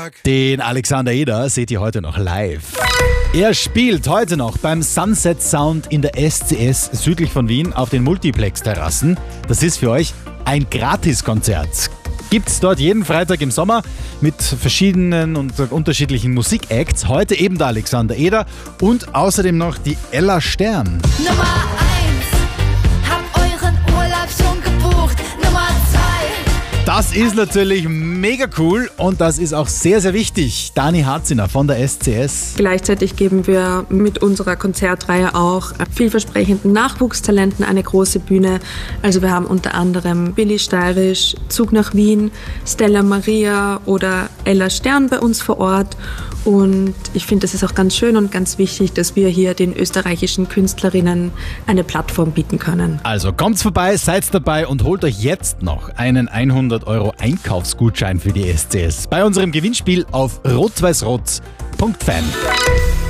Tag. Den Alexander Eder seht ihr heute noch live. Er spielt heute noch beim Sunset Sound in der SCS südlich von Wien auf den Multiplex-Terrassen. Das ist für euch ein Gratiskonzert. Gibt's dort jeden Freitag im Sommer mit verschiedenen und unterschiedlichen Musikacts. Heute eben der Alexander Eder und außerdem noch die Ella Stern. Nummer 1, hab euren Urlaub schon gebucht. Nummer 2. Das ist natürlich mega cool und das ist auch sehr, sehr wichtig. Dani Harziner von der SCS. Gleichzeitig geben wir mit unserer Konzertreihe auch vielversprechenden Nachwuchstalenten eine große Bühne. Also wir haben unter anderem Billy Steirisch, Zug nach Wien, Stella Maria oder Ella Stern bei uns vor Ort. Und ich finde, es ist auch ganz schön und ganz wichtig, dass wir hier den österreichischen Künstlerinnen eine Plattform bieten können. Also kommt vorbei, seid dabei und holt euch jetzt noch einen 100 € Einkaufsgutschein für die SCS bei unserem Gewinnspiel auf rot-weiß-rot.fan.